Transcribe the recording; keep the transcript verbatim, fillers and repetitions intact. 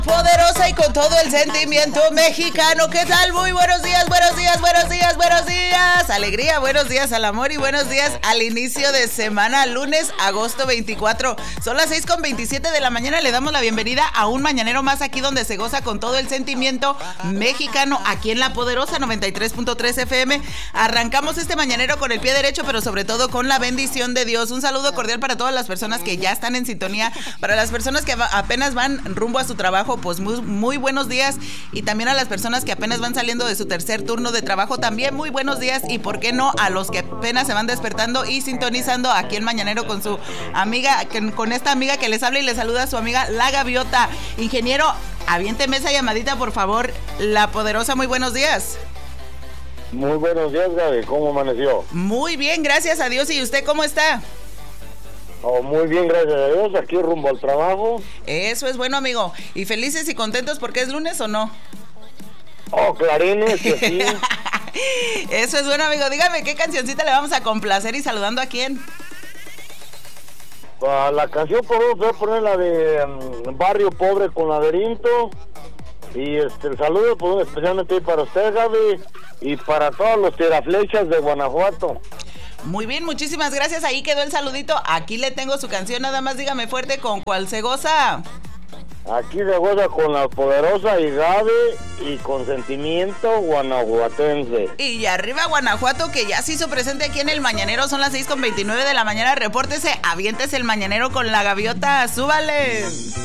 Poderosa y con todo el sentimiento mexicano. ¿Qué tal? Muy buenos días, buenos días, buenos días, buenos días. Alegría, buenos días al amor y buenos días al inicio de semana, lunes, agosto veinticuatro. Son las seis con veintisiete de la mañana. Le damos la bienvenida a un mañanero más aquí donde se goza con todo el sentimiento mexicano, aquí en La Poderosa noventa y tres punto tres F M. Arrancamos este mañanero con el pie derecho, pero sobre todo con la bendición de Dios. Un saludo cordial para todas las personas que ya están en sintonía, para las personas que apenas van rumbo a su trabajo, pues muy, muy buenos días, y también a las personas que apenas van saliendo de su tercer turno de trabajo, también muy buenos días, y por qué no a los que apenas se van despertando y sintonizando aquí en Mañanero con su amiga, con esta amiga que les habla y les saluda, su amiga La Gaviota. Ingeniero, aviénteme esa llamadita, por favor. La Poderosa, muy buenos días. Muy buenos días, Gaby. ¿Cómo amaneció? Muy bien, gracias a Dios. ¿Y usted cómo está? Oh, muy bien, gracias a Dios, aquí rumbo al trabajo. Eso es bueno, amigo. ¿Y felices y contentos porque es lunes o no? Oh, clarines, que sí. Eso es bueno, amigo. Dígame, ¿qué cancioncita le vamos a complacer y saludando a quién? Uh, la canción por voy a poner la de um, Barrio Pobre con Laberinto. Y este, el saludo pues, especialmente para usted, Gaby, y para todos los tiraflechas de Guanajuato. Muy bien, muchísimas gracias. Ahí quedó el saludito. Aquí le tengo su canción, nada más dígame fuerte con cuál se goza. Aquí se goza con La Poderosa y Gaby y con sentimiento guanajuatense. Y arriba Guanajuato, que ya se hizo presente aquí en el Mañanero. Son las seis con veintinueve de la mañana. Repórtese, aviéntese el Mañanero con La Gaviota. ¡Súbale!